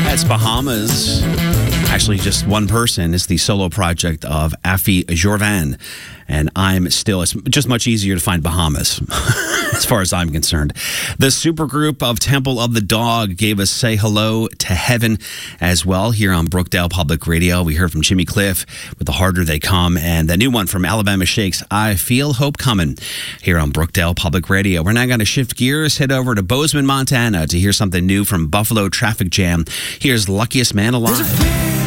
That's Bahamas. Actually, just one person. It's the solo project of Afi Jorvan. And it's just much easier to find Bahamas, as far as I'm concerned. The supergroup of Temple of the Dog gave us Say Hello to Heaven as well here on Brookdale Public Radio. We heard from Jimmy Cliff with The Harder They Come, and the new one from Alabama Shakes, I Feel Hope Coming, here on Brookdale Public Radio. We're now going to shift gears, head over to Bozeman, Montana to hear something new from Buffalo Traffic Jam. Here's Luckiest Man Alive.